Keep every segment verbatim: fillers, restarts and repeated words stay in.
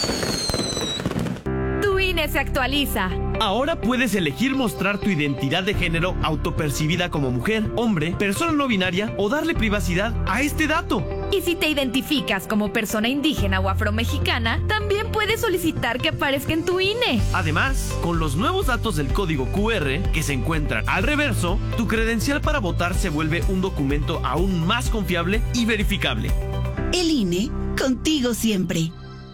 Tu I N E se actualiza. Ahora puedes elegir mostrar tu identidad de género autopercibida como mujer, hombre, persona no binaria o darle privacidad a este dato. Y si te identificas como persona indígena o afromexicana, también puedes solicitar que aparezca en tu I N E. Además, con los nuevos datos del código Q R que se encuentran al reverso, tu credencial para votar se vuelve un documento aún más confiable y verificable. El I N E, contigo siempre.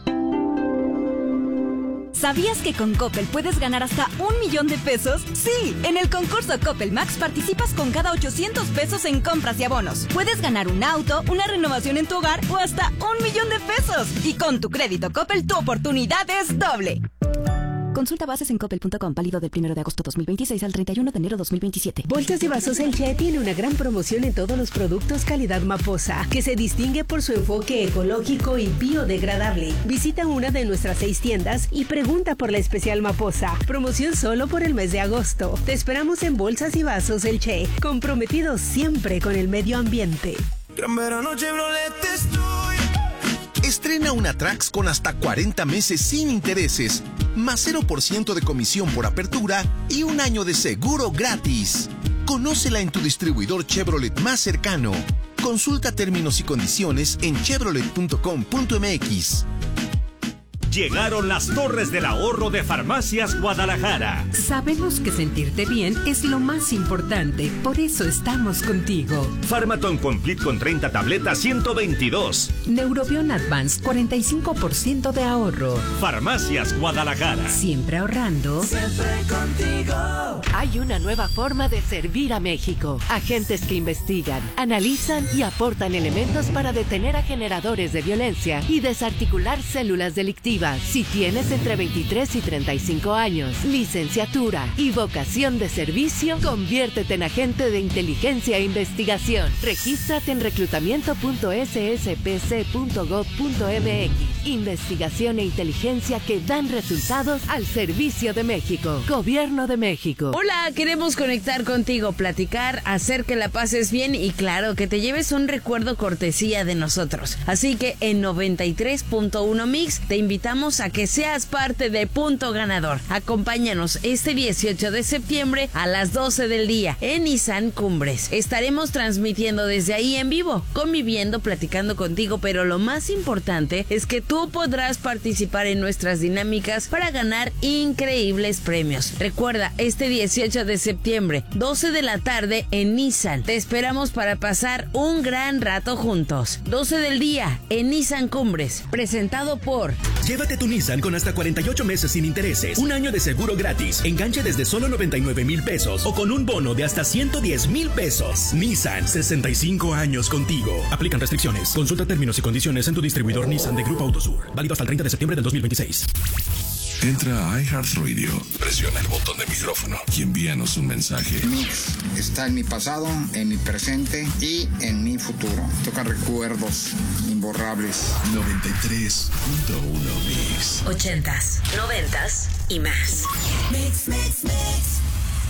¿Sabías que con Coppel puedes ganar hasta un millón de pesos? Sí, en el concurso Coppel Max participas con cada ochocientos pesos en compras y abonos. Puedes ganar un auto, una renovación en tu hogar o hasta un millón de pesos. Y con tu crédito Coppel tu oportunidad es doble. Consulta bases en coppel punto com, válido del primero de agosto dos mil veintiséis al treinta y uno de enero dos mil veintisiete. Bolsas y Vasos El Che tiene una gran promoción en todos los productos calidad Maposa, que se distingue por su enfoque ecológico y biodegradable. Visita una de nuestras seis tiendas y pregunta por la especial Maposa. Promoción solo por el mes de agosto. Te esperamos en Bolsas y Vasos El Che, comprometidos siempre con el medio ambiente. Gran verano Chevrolet estoy. Estrena una Trax con hasta cuarenta meses sin intereses, más cero por ciento de comisión por apertura y un año de seguro gratis. Conócela en tu distribuidor Chevrolet más cercano. Consulta términos y condiciones en chevrolet punto com punto m x. Llegaron las torres del ahorro de Farmacias Guadalajara. Sabemos que sentirte bien es lo más importante, por eso estamos contigo. Pharmaton Complete con treinta tabletas, ciento veintidós. Neurobion Advance, cuarenta y cinco por ciento de ahorro. Farmacias Guadalajara. Siempre ahorrando. Siempre contigo. Hay una nueva forma de servir a México. Agentes que investigan, analizan y aportan elementos para detener a generadores de violencia y desarticular células delictivas. Si tienes entre veintitrés y treinta y cinco años, licenciatura y vocación de servicio, conviértete en agente de inteligencia e investigación. Regístrate en reclutamiento punto s s p c punto gov punto m x. Investigación e inteligencia que dan resultados al servicio de México. Gobierno de México. Hola, queremos conectar contigo, platicar, hacer que la pases bien y claro, que te lleves un recuerdo cortesía de nosotros. Así que en noventa y tres punto uno Mix te invitamos a que seas parte de Punto Ganador. Acompáñanos este dieciocho de septiembre a las doce del día en Nissan Cumbres. Estaremos transmitiendo desde ahí en vivo, conviviendo, platicando contigo, pero lo más importante es que tú podrás participar en nuestras dinámicas para ganar increíbles premios. Recuerda, este dieciocho de septiembre, doce de la tarde en Nissan. Te esperamos para pasar un gran rato juntos. doce del día en Nissan Cumbres, presentado por... Llévate tu Nissan con hasta cuarenta y ocho meses sin intereses, un año de seguro gratis, enganche desde solo noventa y nueve mil pesos o con un bono de hasta ciento diez mil pesos. Nissan, sesenta y cinco años contigo. Aplican restricciones. Consulta términos y condiciones en tu distribuidor Nissan de Grupo Autosur. Válido hasta el treinta de septiembre del dos mil veintiséis. Entra a iHeartRadio, presiona el botón de micrófono y envíanos un mensaje. Mix está en mi pasado, en mi presente y en mi futuro. Toca recuerdos imborrables. noventa y tres punto uno Mix. Ochentas, noventas y más. Mix, mix, mix.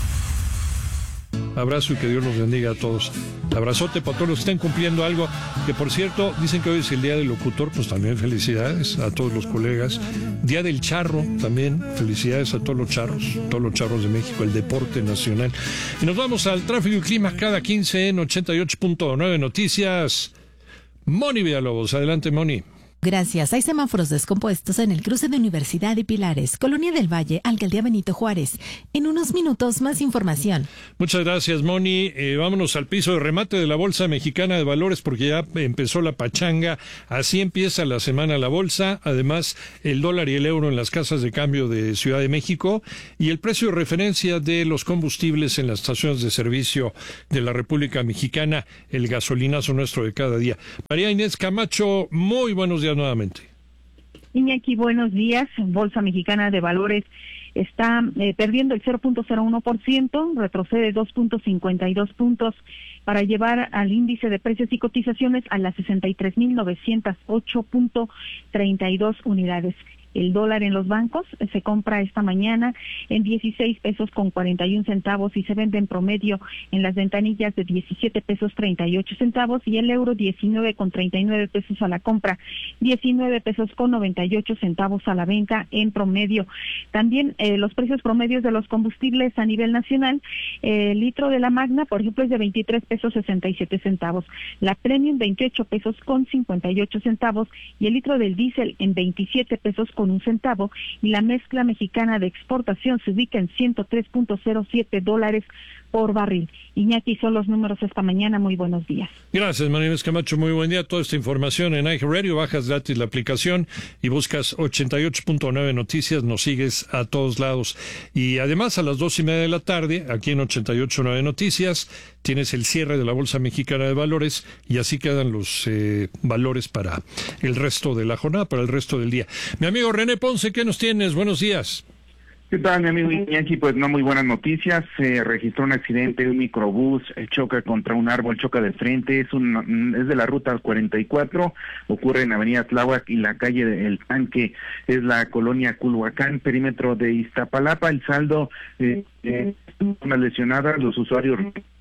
Abrazo y que Dios los bendiga a todos. Abrazote para todos los que estén cumpliendo algo. Que por cierto, dicen que hoy es el Día del Locutor, pues también felicidades a todos los colegas. Día del Charro, también felicidades a todos los charros, todos los charros de México, el deporte nacional. Y nos vamos al tráfico y clima cada quince en ochenta y ocho punto nueve Noticias. Moni Villalobos, adelante Moni. Gracias. Hay semáforos descompuestos en el cruce de Universidad y Pilares, Colonia del Valle, Alcaldía Benito Juárez. En unos minutos, más información. Muchas gracias, Moni. Eh, vámonos al piso de remate de la Bolsa Mexicana de Valores porque ya empezó la pachanga. Así empieza la semana la bolsa. Además, el dólar y el euro en las casas de cambio de Ciudad de México y el precio de referencia de los combustibles en las estaciones de servicio de la República Mexicana, el gasolinazo nuestro de cada día. María Inés Camacho, muy buenos días nuevamente. Iñaki, buenos días. Bolsa Mexicana de Valores está eh, perdiendo el cero punto cero uno por ciento, retrocede dos punto cincuenta y dos puntos para llevar al índice de precios y cotizaciones a las sesenta y tres mil novecientos ocho punto treinta y dos unidades. El dólar en los bancos se compra esta mañana en dieciséis pesos con cuarenta y un centavos y se vende en promedio en las ventanillas de diecisiete pesos treinta y ocho centavos y el euro diecinueve con treinta y nueve pesos a la compra, diecinueve pesos con noventa y ocho centavos a la venta en promedio. También eh, los precios promedios de los combustibles a nivel nacional, eh, el litro de la Magna, por ejemplo, es de veintitrés pesos sesenta y siete centavos, la Premium veintiocho pesos con cincuenta y ocho centavos y el litro del diésel en veintisiete pesos con un centavo y la mezcla mexicana de exportación se ubica en ciento tres punto cero siete dólares por barril. Iñaki, son los números esta mañana. Muy buenos días. Gracias, María Camacho. Muy buen día. Toda esta información en iHeartRadio. Bajas gratis la aplicación y buscas ochenta y ocho punto nueve Noticias. Nos sigues a todos lados. Y además, a las dos y media de la tarde, aquí en ochenta y ocho punto nueve Noticias, tienes el cierre de la Bolsa Mexicana de Valores y así quedan los eh, valores para el resto de la jornada, para el resto del día. Mi amigo René Ponce, ¿qué nos tienes? Buenos días. ¿Qué tal, mi amigo Iñaki? Pues no muy buenas noticias. Se registró un accidente, un microbús eh, choca contra un árbol, choca de frente. Es un, es de la ruta cuarenta y cuatro, ocurre en Avenida Tláhuac y la calle del Tanque, es la colonia Culhuacán, perímetro de Iztapalapa. El saldo, eh, eh, unas lesionadas, los usuarios...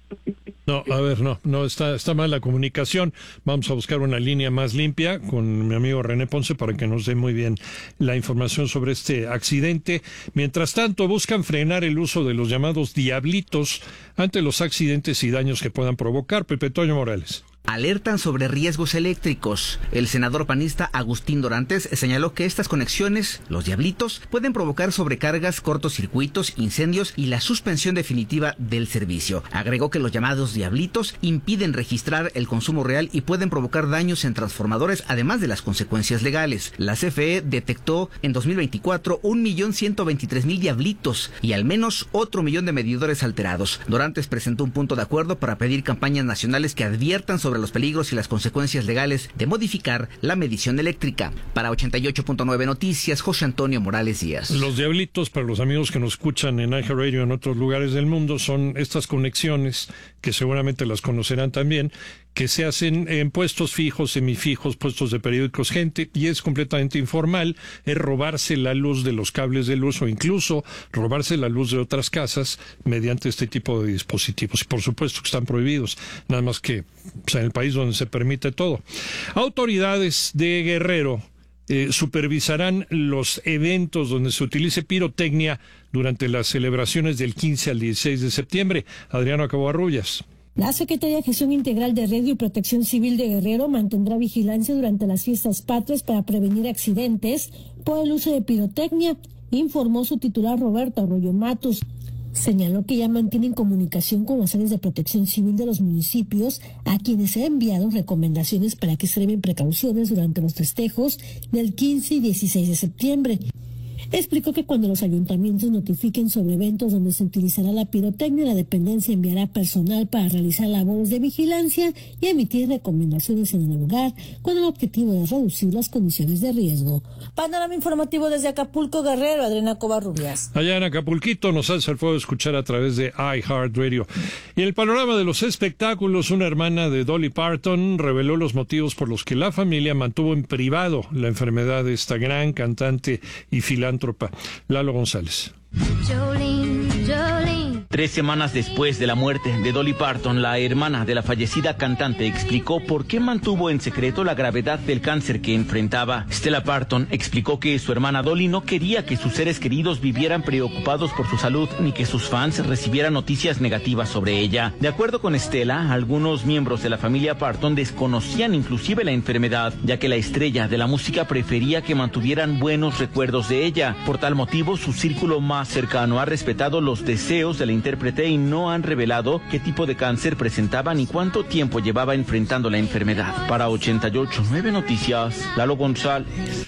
No, a ver, no, no, está, está mal la comunicación. Vamos a buscar una línea más limpia con mi amigo René Ponce para que nos dé muy bien la información sobre este accidente. Mientras tanto, buscan frenar el uso de los llamados diablitos ante los accidentes y daños que puedan provocar. Pepe Toño Morales. Alertan sobre riesgos eléctricos. El senador panista Agustín Dorantes señaló que estas conexiones, los diablitos, pueden provocar sobrecargas, cortocircuitos, incendios y la suspensión definitiva del servicio. Agregó que los llamados diablitos impiden registrar el consumo real y pueden provocar daños en transformadores, además de las consecuencias legales. La C F E detectó en dos mil veinticuatro un millón ciento veintitrés mil diablitos y al menos otro millón de medidores alterados. Dorantes presentó un punto de acuerdo para pedir campañas nacionales que adviertan sobre sobre los peligros y las consecuencias legales de modificar la medición eléctrica. Para ochenta y ocho punto nueve Noticias, José Antonio Morales Díaz. Los diablitos, para los amigos que nos escuchan en iHeartRadio en otros lugares del mundo, son estas conexiones, que seguramente las conocerán también, que se hacen en puestos fijos, semifijos, puestos de periódicos, gente, y es completamente informal, es robarse la luz de los cables de luz o incluso robarse la luz de otras casas mediante este tipo de dispositivos. Y por supuesto que están prohibidos, nada más que pues, en el país donde se permite todo. Autoridades de Guerrero eh, supervisarán los eventos donde se utilice pirotecnia durante las celebraciones del quince al dieciséis de septiembre. Adriano Caboarrullas. La Secretaría de Gestión Integral de Riesgo y Protección Civil de Guerrero mantendrá vigilancia durante las fiestas patrias para prevenir accidentes por el uso de pirotecnia, informó su titular Roberto Arroyo Matus. Señaló que ya mantienen comunicación con las áreas de protección civil de los municipios, a quienes se han enviado recomendaciones para que extremen precauciones durante los festejos del quince y dieciséis de septiembre. Explicó que cuando los ayuntamientos notifiquen sobre eventos donde se utilizará la pirotecnia, la dependencia enviará personal para realizar labores de vigilancia y emitir recomendaciones en el lugar con el objetivo de reducir las condiciones de riesgo. Panorama informativo desde Acapulco, Guerrero, Adriana Covarrubias. Allá en Acapulquito nos hace el fuego escuchar a través de iHeartRadio. Y en el panorama de los espectáculos, una hermana de Dolly Parton reveló los motivos por los que la familia mantuvo en privado la enfermedad de esta gran cantante y filántropa. Lalo González. Jolene, Jolene. Tres semanas después de la muerte de Dolly Parton, la hermana de la fallecida cantante explicó por qué mantuvo en secreto la gravedad del cáncer que enfrentaba. Stella Parton explicó que su hermana Dolly no quería que sus seres queridos vivieran preocupados por su salud ni que sus fans recibieran noticias negativas sobre ella. De acuerdo con Stella, algunos miembros de la familia Parton desconocían inclusive la enfermedad, ya que la estrella de la música prefería que mantuvieran buenos recuerdos de ella. Por tal motivo, su círculo más cercano ha respetado los deseos de la intérprete y no han revelado qué tipo de cáncer presentaba ni cuánto tiempo llevaba enfrentando la enfermedad. Para ochenta y ocho punto nueve Noticias, Lalo González.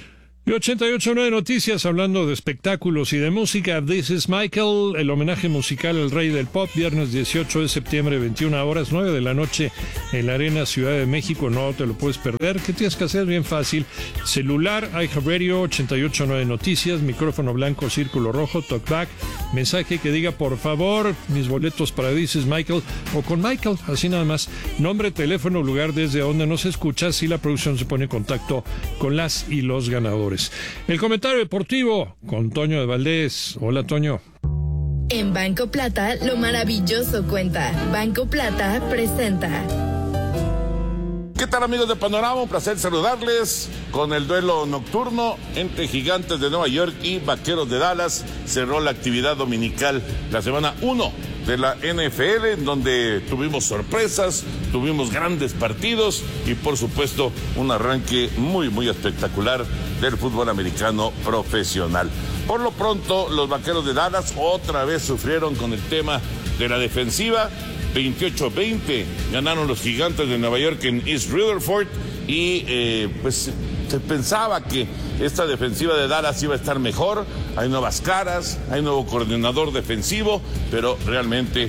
Y ochenta y ocho punto nueve Noticias, hablando de espectáculos y de música. This is Michael, el homenaje musical al rey del pop, viernes dieciocho de septiembre, veintiuna horas, nueve de la noche, en la Arena Ciudad de México. No te lo puedes perder. ¿Qué tienes que hacer? Bien fácil. Celular, iHeartRadio, ochenta y ocho punto nueve Noticias, micrófono blanco, círculo rojo, talkback, mensaje que diga, por favor, mis boletos para This is Michael, o con Michael, así nada más. Nombre, teléfono, lugar desde donde nos escuchas, y la producción se pone en contacto con las y los ganadores. Libertadores. El comentario deportivo con Toño de Valdés. Hola, Toño. En Banco Plata, lo maravilloso cuenta. Banco Plata presenta. ¿Qué tal, amigos de Panorama? Un placer saludarles con el duelo nocturno entre Gigantes de Nueva York y Vaqueros de Dallas. Cerró la actividad dominical la semana uno de la N F L, en donde tuvimos sorpresas, tuvimos grandes partidos y por supuesto un arranque muy muy espectacular del fútbol americano profesional. Por lo pronto, los Vaqueros de Dallas otra vez sufrieron con el tema de la defensiva. veintiocho veinte ganaron los Gigantes de Nueva York en East Rutherford y eh, pues se pensaba que esta defensiva de Dallas iba a estar mejor. Hay nuevas caras, hay nuevo coordinador defensivo, pero realmente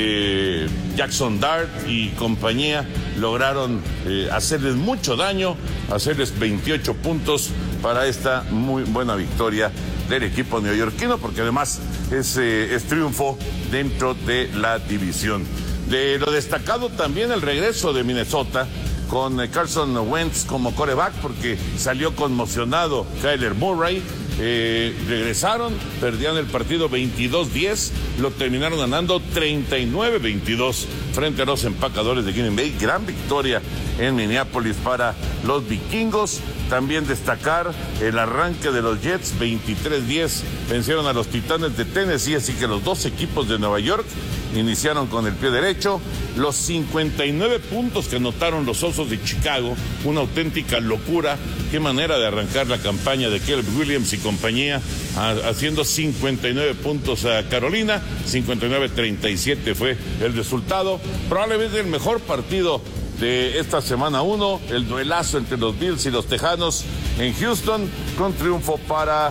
eh, Jackson Dart y compañía lograron eh, hacerles mucho daño, hacerles veintiocho puntos para esta muy buena victoria del equipo neoyorquino, porque además es, eh, es triunfo dentro de la división. De lo destacado también el regreso de Minnesota con eh, Carson Wentz como quarterback, porque salió conmocionado Kyler Murray. Eh, regresaron, perdían el partido veintidós diez, lo terminaron ganando treinta y nueve veintidós frente a los empacadores de Green Bay. Gran victoria en Minneapolis para los vikingos. También destacar el arranque de los Jets, veintitrés diez vencieron a los Titanes de Tennessee, así que los dos equipos de Nueva York iniciaron con el pie derecho. Los cincuenta y nueve puntos que anotaron los Osos de Chicago, una auténtica locura. Qué manera de arrancar la campaña de Caleb Williams y compañía, a, haciendo cincuenta y nueve puntos a Carolina. cincuenta y nueve treinta y siete fue el resultado. Probablemente el mejor partido de esta semana uno, el duelazo entre los Bills y los Tejanos en Houston, con triunfo para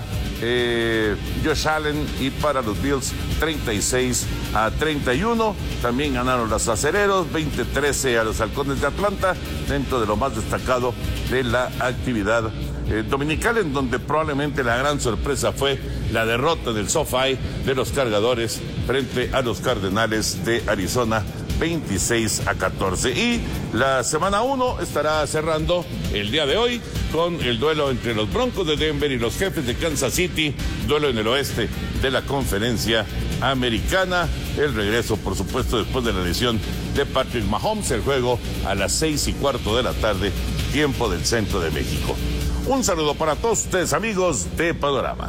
eh, Josh Allen y para los Bills treinta y seis a treinta y uno. También ganaron los Acereros veinte trece a los Halcones de Atlanta, dentro de lo más destacado de la actividad eh, dominical, en donde probablemente la gran sorpresa fue la derrota del SoFi de los Cargadores frente a los Cardenales de Arizona, veintiséis a catorce. Y la semana uno estará cerrando el día de hoy con el duelo entre los Broncos de Denver y los Jefes de Kansas City, duelo en el oeste de la Conferencia Americana. El regreso, por supuesto, después de la lesión de Patrick Mahomes. El juego a las seis y cuarto de la tarde, tiempo del centro de México. Un saludo para todos ustedes, amigos de Panorama.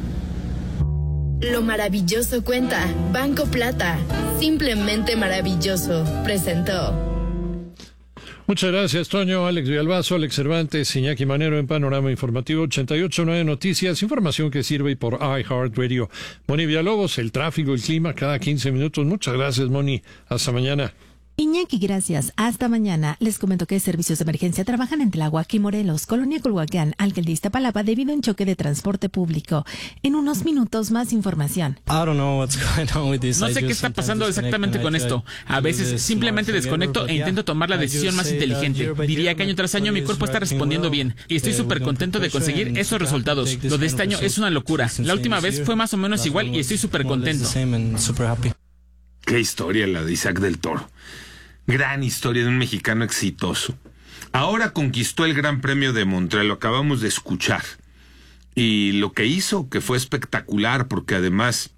Lo maravilloso cuenta. Banco Plata. Simplemente maravilloso. Presentó. Muchas gracias, Toño. Alex Villalbazo, Alex Cervantes, Iñaki Manero en Panorama Informativo ochenta y ocho punto nueve Noticias. Información que sirve por iHeartRadio. Moni Villalobos, el tráfico, el clima cada quince minutos. Muchas gracias, Moni. Hasta mañana. Iñaki, gracias. Hasta mañana. Les comento que servicios de emergencia trabajan en Tláhuac y Morelos, Colonia Culhuacán, Alcaldía Iztapalapa, debido a un choque de transporte público. En unos minutos, más información. No sé qué está pasando exactamente con esto. A veces simplemente desconecto e intento tomar la decisión más inteligente. Diría que año tras año mi cuerpo está respondiendo bien y estoy súper contento de conseguir esos resultados. Lo de este año es una locura. La última vez fue más o menos igual y estoy súper contento. Qué historia la de Isaac del Toro. Gran historia de un mexicano exitoso. Ahora conquistó el Gran Premio de Montreal, lo acabamos de escuchar. Y lo que hizo, que fue espectacular, porque además,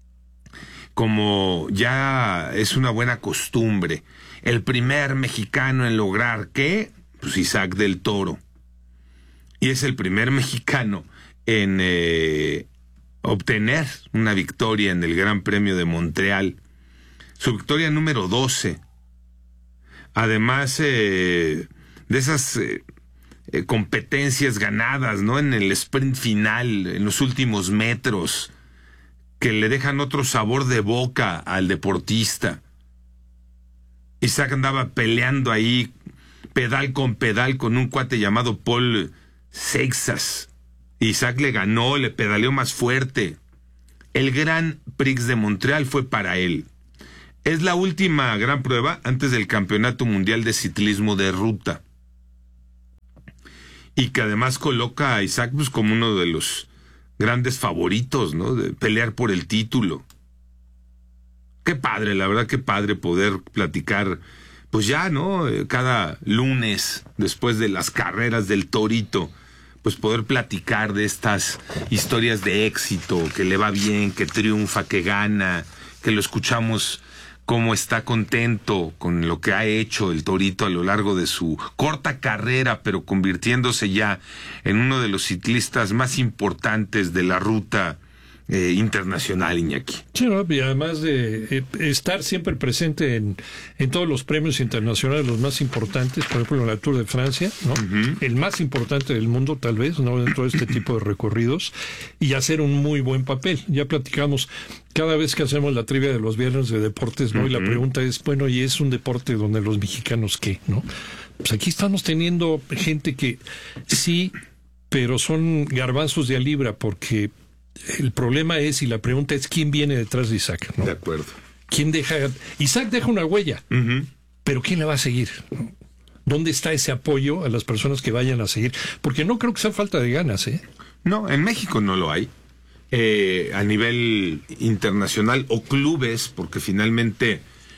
como ya es una buena costumbre, el primer mexicano en lograr, ¿qué? Pues Isaac del Toro. Y es el primer mexicano en eh, obtener una victoria en el Gran Premio de Montreal. Su victoria número doce. Además eh, de esas eh, eh, competencias ganadas, ¿no? En el sprint final, en los últimos metros, que le dejan otro sabor de boca al deportista. Isaac andaba peleando ahí, pedal con pedal, con un cuate llamado Paul Seixas. Isaac le ganó, le pedaleó más fuerte. El Gran Prix de Montreal fue para él. Es la última gran prueba antes del Campeonato Mundial de Ciclismo de Ruta. Y que además coloca a Isaac pues, como uno de los grandes favoritos, ¿no? De pelear por el título. Qué padre, la verdad, qué padre poder platicar, pues ya, ¿no? Cada lunes, después de las carreras del Torito, pues poder platicar de estas historias de éxito, que le va bien, que triunfa, que gana, que lo escuchamos cómo está contento con lo que ha hecho el Torito a lo largo de su corta carrera, pero convirtiéndose ya en uno de los ciclistas más importantes de la ruta Eh, internacional, Iñaki. Sí, ¿no? Y además de eh, estar siempre presente en, en todos los premios internacionales, los más importantes, por ejemplo en la Tour de Francia, ¿no? Uh-huh. El más importante del mundo, tal vez, ¿no? Dentro de este tipo de recorridos, y hacer un muy buen papel. Ya platicamos cada vez que hacemos la trivia de los viernes de deportes, ¿no? Uh-huh. Y la pregunta es, bueno, ¿y es un deporte donde los mexicanos qué, no? Pues aquí estamos teniendo gente que sí, pero son garbanzos de a libra, porque el problema es, y la pregunta es, ¿quién viene detrás de Isaac, ¿no? De acuerdo. ¿Quién deja? Isaac deja una huella, uh-huh. pero ¿quién la va a seguir? ¿Dónde está ese apoyo a las personas que vayan a seguir? Porque no creo que sea falta de ganas, ¿eh? No, en México no lo hay. Eh, a nivel internacional, o clubes, porque finalmente,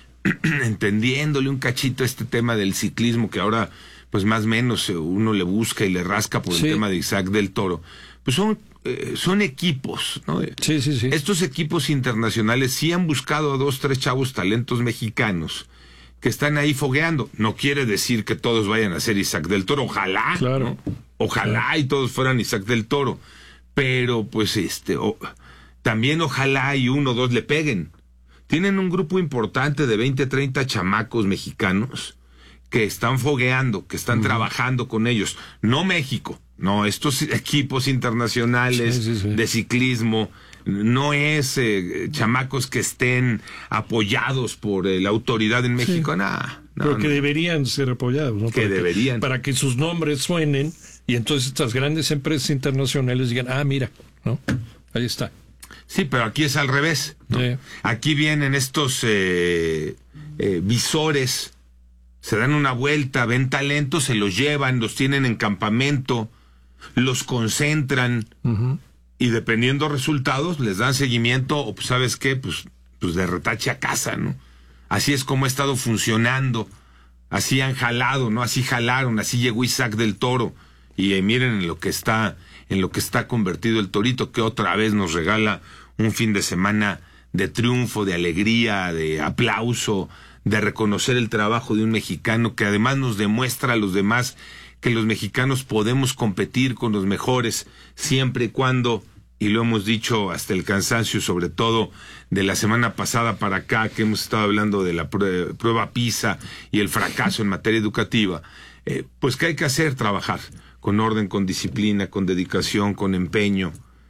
entendiéndole un cachito a este tema del ciclismo, que ahora, pues más o menos uno le busca y le rasca por sí. el tema de Isaac del Toro, pues son Eh, son equipos, ¿no? Sí, sí, sí. Estos equipos internacionales sí han buscado a dos, tres chavos talentos mexicanos que están ahí fogueando. No quiere decir que todos vayan a ser Isaac del Toro, ojalá, claro. ¿no? Ojalá claro. y todos fueran Isaac del Toro, pero pues este, o, también ojalá y uno o dos le peguen. Tienen un grupo importante de veinte, treinta chamacos mexicanos que están fogueando, que están uh-huh. trabajando con ellos, no México. No, estos equipos internacionales sí, sí, sí. de ciclismo no es eh, chamacos que estén apoyados por eh, la autoridad en México, sí. nada. No, Pero que no. deberían ser apoyados, ¿no? Que para deberían. Que, para que sus nombres suenen y entonces estas grandes empresas internacionales digan, ah, mira, ¿no? Ahí está. Sí, pero aquí es al revés, ¿no? Sí. Aquí vienen estos eh, eh, visores, se dan una vuelta, ven talentos, se los llevan, los tienen en campamento, los concentran uh-huh. y dependiendo resultados les dan seguimiento o pues sabes qué, pues, pues de retache a casa, ¿no? Así es como ha estado funcionando, así han jalado, ¿no? Así jalaron, así llegó Isaac del Toro y eh, miren en lo que está, en lo que está convertido el Torito, que otra vez nos regala un fin de semana de triunfo, de alegría, de aplauso, de reconocer el trabajo de un mexicano que además nos demuestra a los demás que los mexicanos podemos competir con los mejores siempre y cuando, y lo hemos dicho hasta el cansancio, sobre todo de la semana pasada para acá, que hemos estado hablando de la prueba, prueba PISA y el fracaso en materia educativa, eh, pues que hay que hacer, trabajar con orden, con disciplina, con dedicación, con empeño.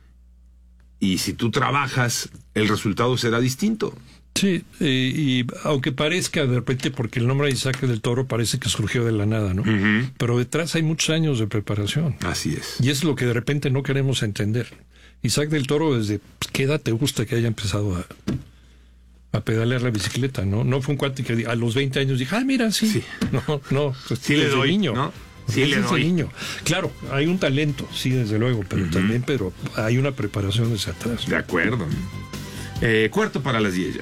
Y si tú trabajas, el resultado será distinto. Sí, eh, y aunque parezca de repente, porque el nombre de Isaac del Toro parece que surgió de la nada, ¿no? Uh-huh. Pero detrás hay muchos años de preparación. Así es. Y es lo que de repente no queremos entender. Isaac del Toro, ¿desde qué edad te gusta que haya empezado a, a pedalear la bicicleta, no? No fue un cuate que a los veinte años dije, ah, mira, sí. sí. No, no, pues sí le doy, niño. ¿no? Sí le doy. Niño. Claro, hay un talento, sí, desde luego, pero uh-huh. también pero hay una preparación desde atrás. De acuerdo. Eh, cuarto para las diez ya.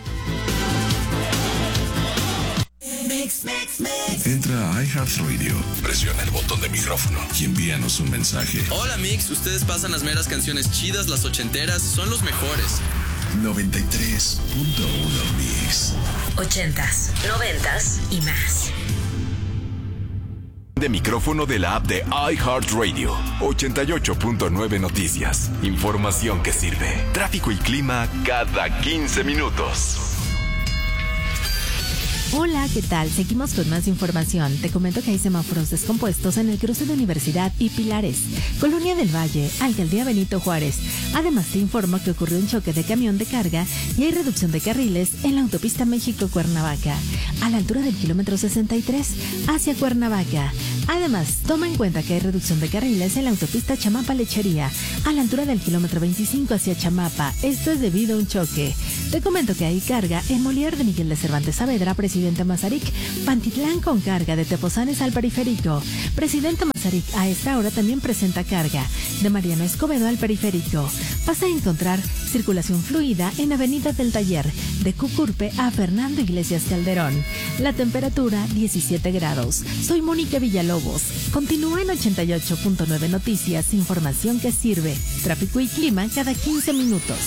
Entra a iHeartRadio, presiona el botón de micrófono y envíanos un mensaje. Hola Mix, ustedes pasan las meras canciones chidas, las ochenteras, son los mejores. noventa y tres punto uno Mix. Ochentas, noventas y más. De micrófono de la app de iHeartRadio. ochenta y ocho punto nueve Noticias. Información que sirve. Tráfico y clima cada quince minutos. Hola, ¿qué tal? Seguimos con más información. Te comento que hay semáforos descompuestos en el cruce de Universidad y Pilares, Colonia del Valle, Alcaldía Benito Juárez. Además, te informo que ocurrió un choque de camión de carga y hay reducción de carriles en la autopista México-Cuernavaca, a la altura del kilómetro sesenta y tres, hacia Cuernavaca. Además, toma en cuenta que hay reducción de carriles en la autopista Chamapa-Lechería, a la altura del kilómetro veinticinco hacia Chamapa. Esto es debido a un choque. Te comento que hay carga en Molière de Miguel de Cervantes Saavedra, Presidente Mazarik, Pantitlán con carga de Tepozanes al Periférico. Presidente Mazarik a esta hora también presenta carga de Mariano Escobedo al Periférico. Vas a encontrar Circulación fluida en Avenida del Taller, de Cucurpe a Fernando Iglesias Calderón. La temperatura diecisiete grados. Soy Mónica Villalobos. Continúa en ochenta y ocho punto nueve Noticias, información que sirve. Tráfico y clima cada quince minutos.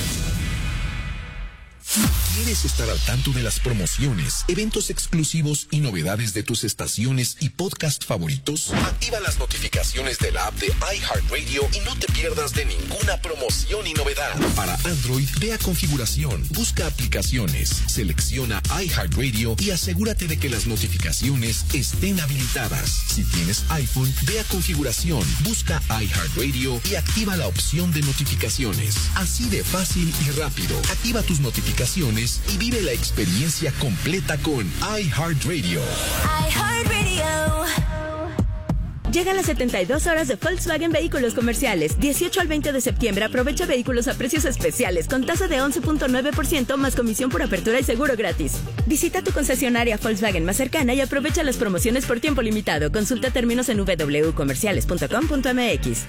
¿Quieres estar al tanto de las promociones, eventos exclusivos y novedades de tus estaciones y podcast favoritos? Activa las notificaciones de la app de iHeartRadio y no te pierdas de ninguna promoción y novedad. Para Android, ve a configuración, busca aplicaciones, selecciona iHeartRadio y asegúrate de que las notificaciones estén habilitadas. Si tienes iPhone, ve a configuración, busca iHeartRadio y activa la opción de notificaciones. Así de fácil y rápido. Activa tus notificaciones y vive la experiencia completa con iHeartRadio. iHeartRadio. Llegan las setenta y dos horas de Volkswagen Vehículos Comerciales. dieciocho al veinte de septiembre aprovecha vehículos a precios especiales con tasa de once punto nueve por ciento más comisión por apertura y seguro gratis. Visita tu concesionaria Volkswagen más cercana y aprovecha las promociones por tiempo limitado. Consulta términos en w w w punto comerciales punto com punto m x.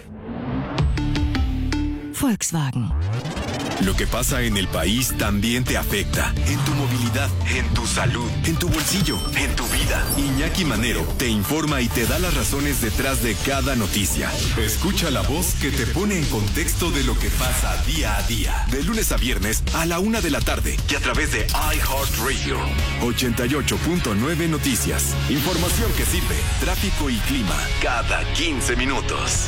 Volkswagen. Lo que pasa en el país también te afecta. En tu movilidad, en tu salud, en tu bolsillo, en tu vida. Iñaki Manero te informa y te da las razones detrás de cada noticia. Escucha la voz que te pone en contexto de lo que pasa día a día. De lunes a viernes a la una de la tarde y a través de iHeartRadio. ochenta y ocho punto nueve Noticias. Información que sirve. Tráfico y clima cada quince minutos.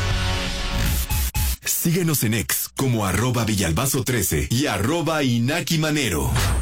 Síguenos en X como arroba Villalbazo trece y arroba Iñaki Manero.